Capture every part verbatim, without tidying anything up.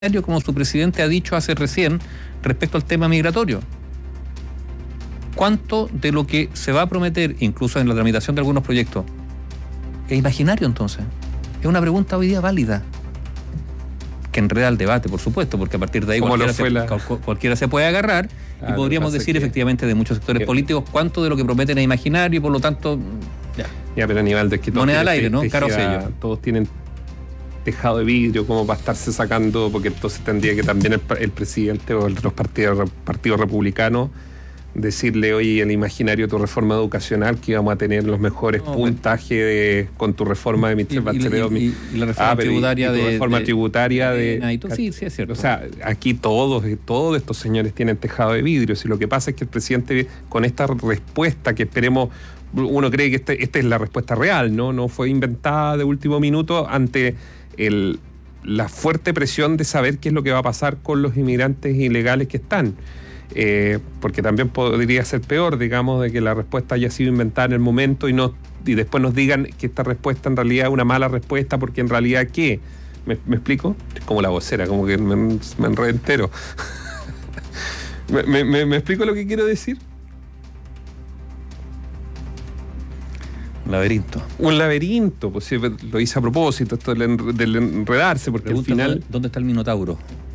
como su presidente ha dicho hace recién respecto al tema migratorio. ¿Cuánto de lo que se va a prometer, incluso en la tramitación de algunos proyectos, es imaginario entonces? Es una pregunta hoy día válida, que enreda el debate, por supuesto, porque a partir de ahí cualquiera se, la... cualquiera se puede agarrar ah, y podríamos decir que... efectivamente de muchos sectores que... políticos cuánto de lo que prometen es imaginario y por lo tanto ya, ya pero Aníbal, es que todos moneda al aire, ¿no? Caro sello. Todos tienen tejado de vidrio como para estarse sacando, porque entonces tendría que también el, el presidente o el, los partidos partidos republicanos decirle, oye, el imaginario de tu reforma educacional que íbamos a tener los mejores no, puntajes de, con tu reforma de Michelle Bachelet. Y, y, y, y la reforma ah, tributaria y, y tu de... reforma de, tributaria de... de, de, de sí, sí, es cierto. O sea, aquí todos, todos estos señores tienen tejado de vidrio. Si lo que pasa es que el presidente, con esta respuesta que esperemos, uno cree que este, esta es la respuesta real, ¿no? No fue inventada de último minuto ante el, la fuerte presión de saber qué es lo que va a pasar con los inmigrantes ilegales que están. Eh, porque también podría ser peor, digamos, de que la respuesta haya sido inventada en el momento y no y después nos digan que esta respuesta en realidad es una mala respuesta, porque en realidad ¿qué? ¿Me, me explico? Es como la vocera, como que me, me enredé entero. ¿Me, me, ¿Me explico lo que quiero decir? Un laberinto. Un laberinto, pues sí, lo hice a propósito, esto del, del enredarse, porque Pregunta, al final... ¿dónde, ¿Dónde está el Minotauro?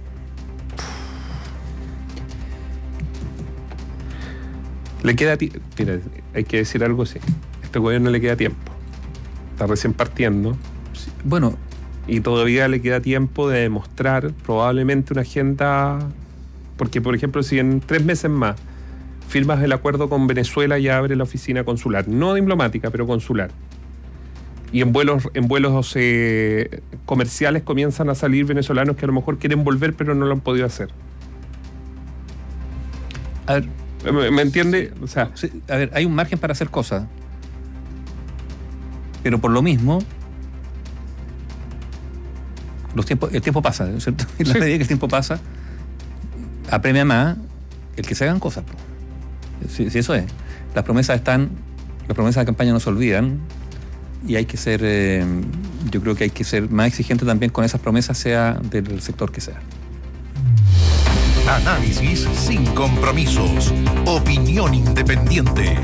Le queda tiempo. Mira, hay que decir algo así. Este gobierno le queda tiempo. Está recién partiendo. Sí, bueno. Y todavía le queda tiempo de demostrar probablemente una agenda. Porque, por ejemplo, si en tres meses más firmas el acuerdo con Venezuela y abre la oficina consular, no diplomática, pero consular, y en vuelos, en vuelos eh, comerciales comienzan a salir venezolanos que a lo mejor quieren volver, pero no lo han podido hacer. A ver. ¿Me, me entiende? O sea, sí, a ver, hay un margen para hacer cosas, pero por lo mismo los tiempos, el tiempo pasa, ¿no es cierto? Y la sí. medida que el tiempo pasa, apremia más el que se hagan cosas. Si, si eso es. Las promesas están, las promesas de campaña no se olvidan y hay que ser, eh, yo creo que hay que ser más exigente también con esas promesas, sea del sector que sea. Análisis sin compromisos. Opinión independiente.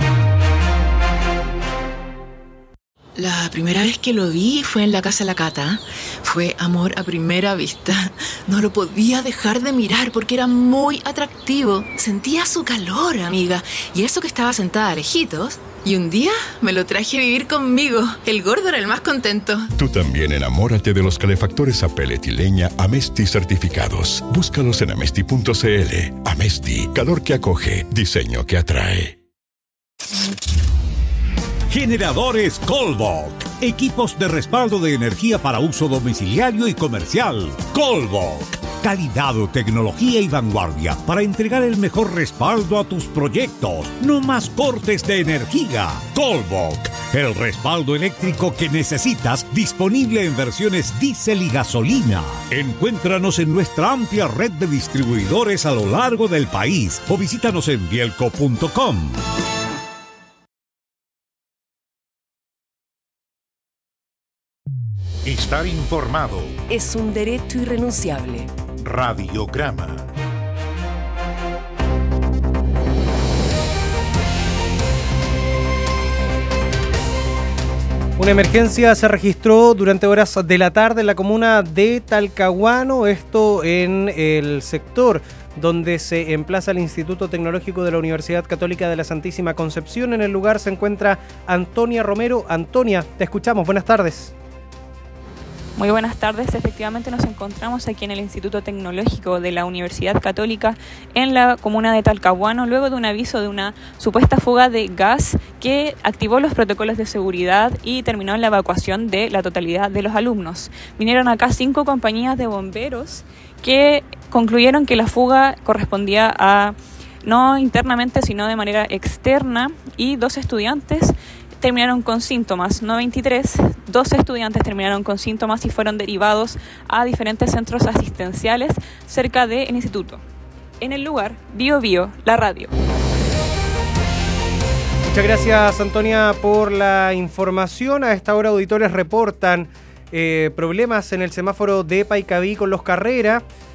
La primera vez que lo vi fue en la casa de la Cata. Fue amor a primera vista. No lo podía dejar de mirar porque era muy atractivo. Sentía su calor, amiga. Y eso que estaba sentada a lejitos. Y un día me lo traje a vivir conmigo. El gordo era el más contento. Tú también enamórate de los calefactores a pellet y leña Amesti certificados. Búscalos en amesti punto cl. Amesti, calor que acoge, diseño que atrae. Generadores Colbok. Equipos de respaldo de energía para uso domiciliario y comercial. Colbok. Calidad, tecnología y vanguardia para entregar el mejor respaldo a tus proyectos. No más cortes de energía. Colbok. El respaldo eléctrico que necesitas, disponible en versiones diésel y gasolina. Encuéntranos en nuestra amplia red de distribuidores a lo largo del país o visítanos en bielco punto com. Estar informado es un derecho irrenunciable. Radiograma. Una emergencia se registró durante horas de la tarde en la comuna de Talcahuano, esto en el sector donde se emplaza el Instituto Tecnológico de la Universidad Católica de la Santísima Concepción. En el lugar se encuentra Antonia Romero. Antonia, te escuchamos, buenas tardes. Muy buenas tardes, efectivamente nos encontramos aquí en el Instituto Tecnológico de la Universidad Católica en la comuna de Talcahuano, luego de un aviso de una supuesta fuga de gas que activó los protocolos de seguridad y terminó en la evacuación de la totalidad de los alumnos. Vinieron acá cinco compañías de bomberos que concluyeron que la fuga correspondía a, no internamente, sino de manera externa, y dos estudiantes terminaron con síntomas, no veintitrés, doce estudiantes terminaron con síntomas y fueron derivados a diferentes centros asistenciales cerca del instituto. En el lugar, Bio Bio, la radio. Muchas gracias, Antonia, por la información. A esta hora auditores reportan eh, problemas en el semáforo de Paicaví con los Carrera.